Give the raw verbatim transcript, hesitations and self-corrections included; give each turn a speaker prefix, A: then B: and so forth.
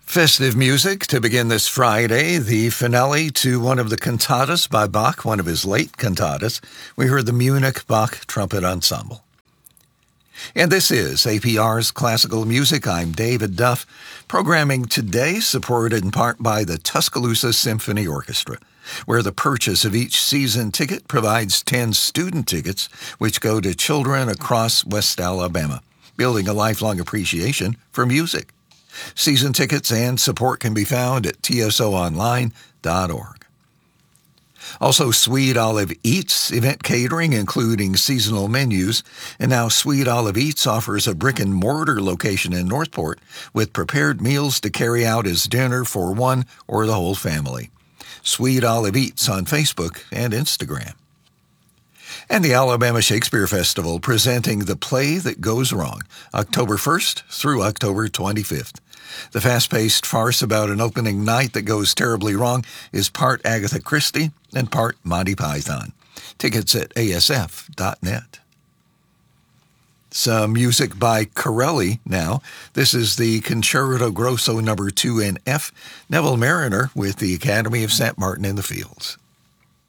A: Festive music to begin this Friday, the finale to one of the cantatas by Bach, one of his late cantatas. We heard the Munich Bach Trumpet Ensemble. And this is A P R's Classical Music. I'm David Duff. Programming today supported in part by the Tuscaloosa Symphony Orchestra, where the purchase of each season ticket provides ten student tickets, which go to children across West Alabama, building a lifelong appreciation for music. Season tickets and support can be found at T S O online dot org. Also, Sweet Olive Eats event catering, including seasonal menus. And now Sweet Olive Eats offers a brick-and-mortar location in Northport with prepared meals to carry out as dinner for one or the whole family. Sweet Olive Eats on Facebook and Instagram. And the Alabama Shakespeare Festival presenting The Play That Goes Wrong, October first through October twenty-fifth. The fast-paced farce about an opening night that goes terribly wrong is part Agatha Christie and part Monty Python. Tickets at A S F dot net. Some music by Corelli now. This is the Concerto Grosso number two in F, Neville Marriner with the Academy of Saint Martin in the Fields.